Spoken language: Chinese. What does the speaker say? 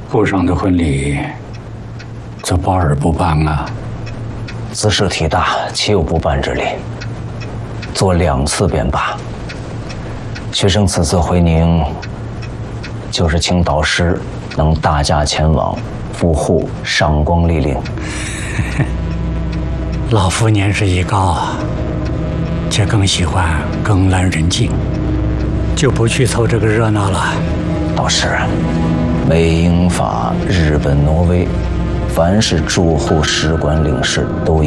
顾上的婚礼，这保而不办啊？ 兹事体大，岂有不办之理？做2次便罢。学生此次回宁，就是请导师能大驾前往，赴沪赏光莅临。 老夫年事已高啊，且更喜欢更阑人静，就不去凑这个热闹了。 导师，美英法、日本、挪威，凡是驻沪使馆领事都